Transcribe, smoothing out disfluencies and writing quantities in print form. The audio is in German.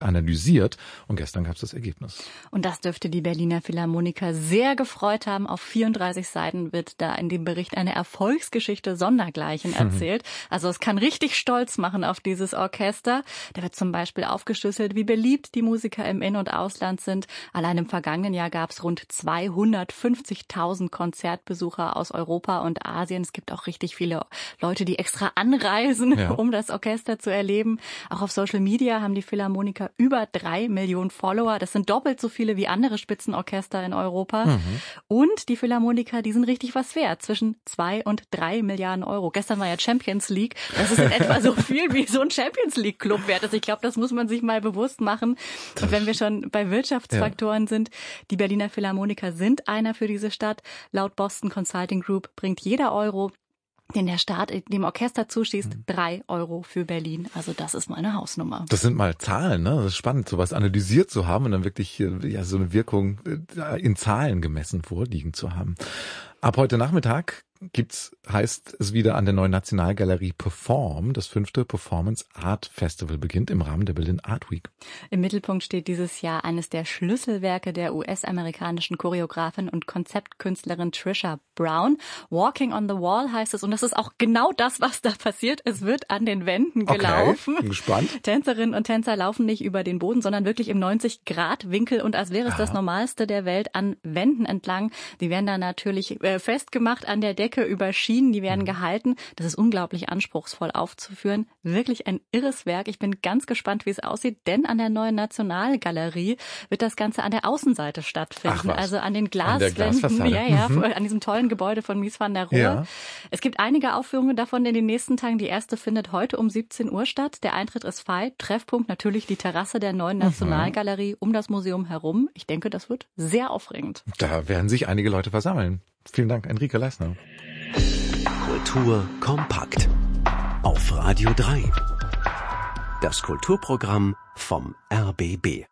analysiert. Und gestern gab es das Ergebnis. Und das dürfte die Berliner Philharmoniker sehr gefreut haben. Auf 34 Seiten wird da in dem Bericht eine Erfolgsgeschichte sondergleichen erzählt. Also es kann richtig stolz machen auf dieses Orchester. Da wird zum Beispiel aufgeschlüsselt, wie beliebt die Musiker im In- und Ausland sind. Allein im vergangenen Jahr gab es rund 250.000 Konzertbesucher aus Europa und Asien. Es gibt auch richtig viele Leute, die extra anreisen, um das Orchester zu erleben. Auch auf Social Media haben die Philharmoniker über 3 Millionen Follower. Das sind doppelt so viele wie andere Spitzenorchester in Europa. Und die Philharmoniker, die sind richtig was wert. Zwischen 2 und 3 Milliarden Euro. Gestern war ja Champions League. Das ist in etwa so viel, wie so ein Champions League Club wert ist. Ich glaube, das muss man sich mal bewusst machen. Und wenn wir schon bei Wirtschaftsfaktoren sind, die Berliner Philharmoniker sind einer für diese Stadt. Laut Boston Consulting Group bringt jeder Euro, den der Staat dem Orchester zuschießt, 3 Euro für Berlin. Also das ist mal eine Hausnummer. Das sind mal Zahlen, ne? Das ist spannend, sowas analysiert zu haben und dann wirklich so eine Wirkung in Zahlen gemessen vorliegen zu haben. Ab heute Nachmittag heißt es wieder an der Neuen Nationalgalerie Perform. Das 5. Performance Art Festival beginnt im Rahmen der Berlin Art Week. Im Mittelpunkt steht dieses Jahr eines der Schlüsselwerke der US-amerikanischen Choreografin und Konzeptkünstlerin Trisha Brown. Walking on the Wall heißt es und das ist auch genau das, was da passiert. Es wird an den Wänden gelaufen. Okay, bin gespannt. Tänzerinnen und Tänzer laufen nicht über den Boden, sondern wirklich im 90-Grad-Winkel und als wäre es das Normalste der Welt an Wänden entlang. Die werden dann natürlich festgemacht an der Decke über Schienen, die werden gehalten. Das ist unglaublich anspruchsvoll aufzuführen. Wirklich ein irres Werk. Ich bin ganz gespannt, wie es aussieht, denn an der Neuen Nationalgalerie wird das Ganze an der Außenseite stattfinden. Also an den Glaswänden, an diesem tollen Gebäude von Mies van der Rohe. Ja. Es gibt einige Aufführungen davon in den nächsten Tagen. Die erste findet heute um 17 Uhr statt. Der Eintritt ist frei. Treffpunkt natürlich die Terrasse der Neuen Nationalgalerie um das Museum herum. Ich denke, das wird sehr aufregend. Da werden sich einige Leute versammeln. Vielen Dank, Enrique Leisner. Kultur kompakt auf Radio 3. Das Kulturprogramm vom RBB.